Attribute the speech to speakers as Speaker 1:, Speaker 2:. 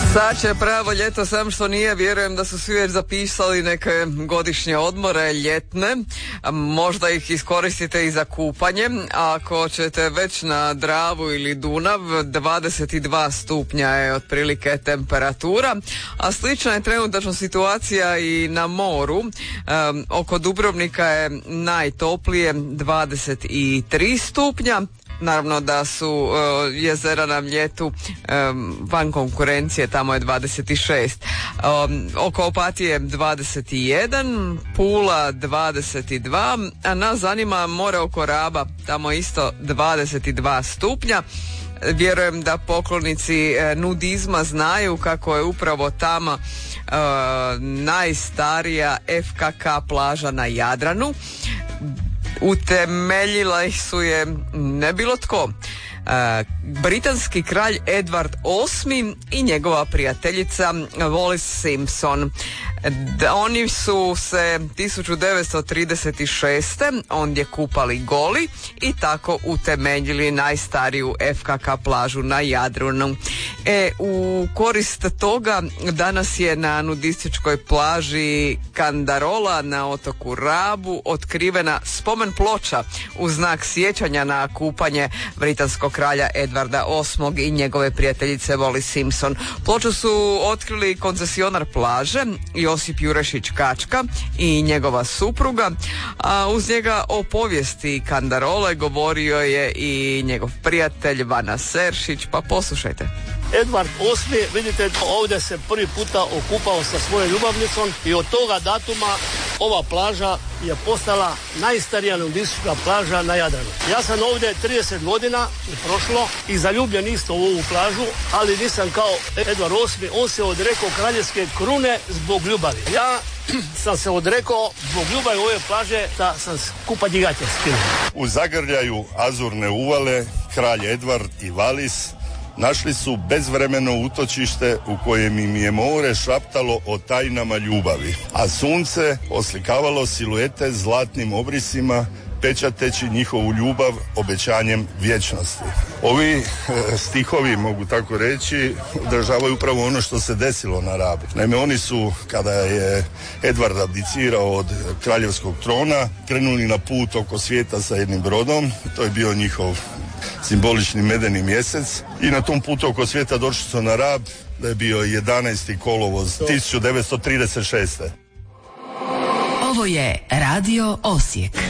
Speaker 1: Sad će pravo ljeto, sam što nije, vjerujem da su svi već zapisali neke godišnje odmore, ljetne, možda ih iskoristite i za kupanje. Ako ćete već na Dravu ili Dunav, 22 stupnja je otprilike temperatura, a slična je trenutačno situacija i na moru. Oko Dubrovnika je najtoplije, 23 stupnja. Naravno da su jezera na ljetu van konkurencije, tamo je 26. Oko Opatije 21, Pula 22, a nas zanima more oko Raba, tamo isto 22 stupnja. Vjerujem da poklonici nudizma znaju kako je upravo tamo najstarija FKK plaža na Jadranu. Utemeljila su je ne bilo tko, britanski kralj Edward VIII i njegova prijateljica Wallis Simpson. Oni su se 1936. ondje kupali goli i tako utemeljili najstariju FKK plažu na Jadranu. U korist toga danas je na nudističkoj plaži Kandarola na otoku Rabu otkrivena spomen ploča u znak sjećanja na kupanje britanskog kralja Edvarda VIII i njegove prijateljice Wallis Simpson. Ploču su otkrili koncesionar plaže Josip Jurešić Kačka i njegova supruga, a uz njega o povijesti Kandarole govorio je i njegov prijatelj Vana Seršić, pa poslušajte.
Speaker 2: Edvard VIII, vidite, ovdje se prvi puta okupao sa svojom ljubavnicom i od toga datuma ova plaža je postala najstarija nudistička plaža na Jadranu. Ja sam ovdje 30 godina i prošlo i zaljubljen isto u ovu plažu, ali nisam kao Edvard VIII, on se odrekao kraljevske krune zbog ljubavi. Ja sam se odrekao zbog ljubavi ove plaže da sam kupa-njigače skinuo.
Speaker 3: U zagrljaju Azurne uvale kralj Edvard i Wallis našli su bezvremeno utočište u kojem im je more šaptalo o tajnama ljubavi, a sunce oslikavalo siluete zlatnim obrisima, pečateći njihovu ljubav obećanjem vječnosti. Ovi stihovi, mogu tako reći, odražavaju upravo ono što se desilo na Rabu. Naime, oni su, kada je Edvard abdicirao od kraljevskog trona, krenuli na put oko svijeta sa jednim brodom. To je bio njihov simbolični medeni mjesec i na tom putu oko svijeta došli su na Rab, da je bio 11. kolovoz 1936.
Speaker 4: Ovo je Radio Osijek.